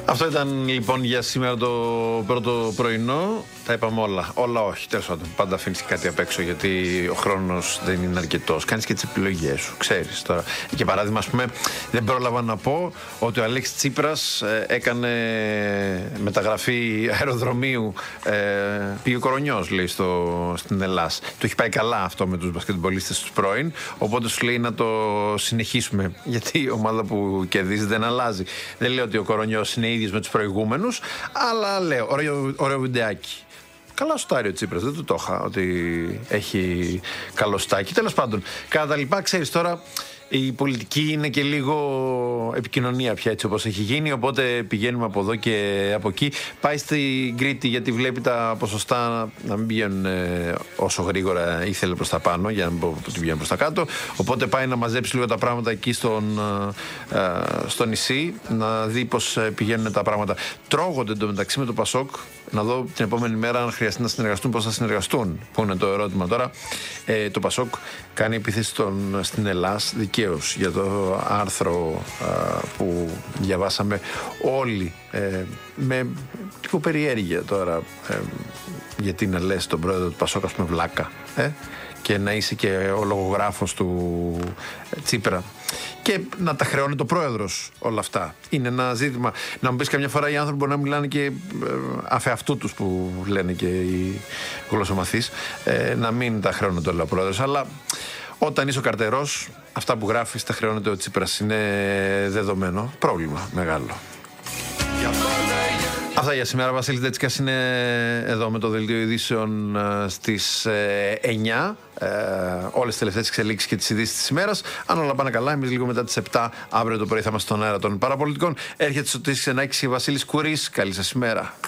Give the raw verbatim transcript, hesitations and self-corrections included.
Αυτό ήταν λοιπόν για σήμερα το πρώτο πρωινό. Τα είπαμε όλα. Όλα όχι. Τέλος πάντων, πάντα αφήνεις κάτι απ' έξω γιατί ο χρόνος δεν είναι αρκετός. Κάνεις και τις επιλογές σου. Ξέρεις τώρα. Για παράδειγμα, ας πούμε, δεν πρόλαβα να πω ότι ο Αλέξης Τσίπρας ε, έκανε μεταγραφή αεροδρομίου. Ε, πήγε ο Κορονιός, λέει, στο, στην Ελλάδα. Του έχει πάει καλά αυτό με τους μπασκετμπολίστες τους πρώην. Οπότε σου λέει να το συνεχίσουμε. Γιατί η ομάδα που κερδίζει δεν αλλάζει. Δεν λέω ότι ο Κορονιός είναι ίδιος με τους προηγούμενους, αλλά λέω, ωραίο, ωραίο βιντεάκι. Καλά σουτάρει ο Τσίπρας, δεν του το είχα ότι έχει καλό στάκι. Τέλος πάντων, κατά τα λοιπά, ξέρεις τώρα, η πολιτική είναι και λίγο επικοινωνία πια έτσι όπως έχει γίνει, οπότε πηγαίνουμε από εδώ και από εκεί. Πάει στην Κρήτη γιατί βλέπει τα ποσοστά να μην πηγαίνουν ε, όσο γρήγορα ήθελε προς τα πάνω, για να μην πω ότι πηγαίνουν προς τα κάτω. Οπότε πάει να μαζέψει λίγο τα πράγματα εκεί στον, ε, στο νησί, να δει πώς πηγαίνουν τα πράγματα. Τρώγονται εντωμεταξύ με το Πασόκ, να δω την επόμενη μέρα αν χρειαστεί να συνεργαστούν, πώς θα συνεργαστούν. Πού είναι το ερώτημα τώρα. Ε, το Πασόκ κάνει επίθεση στον, στην Ελλάδα δικαίως για το άρθρο α, που διαβάσαμε όλοι ε, με λίγο περιέργεια τώρα. Ε, γιατί να λες τον πρόεδρο του Πασόκ, ας πούμε, βλάκα, ε, και να είσαι και ο λογογράφος του Τσίπρα. Και να τα χρεώνει το πρόεδρος όλα αυτά. Είναι ένα ζήτημα. Να μου πεις, καμιά φορά οι άνθρωποι μπορεί να μιλάνε και αφεαυτού τους που λένε και οι γλωσσομαθείς, ε, να μην τα χρεώνεται όλα ο πρόεδρος. Αλλά όταν είσαι ο καρτερός, αυτά που γράφεις τα χρεώνεται ο Τσίπρας. Είναι δεδομένο. Πρόβλημα μεγάλο. Αυτά για σήμερα. Βασίλης Δέτσικας είναι εδώ με το δελτίο ειδήσεων στις εννιά. Ε, όλες τις τελευταίες εξελίξεις και τις ειδήσεις της ημέρας. Αν όλα πάνε καλά, εμείς λίγο μετά τις επτά αύριο το πρωί θα είμαστε στον αέρα των παραπολιτικών. Έρχεται Σωτής Ξενάκης και Βασίλης Κουρής. Καλή σας ημέρα.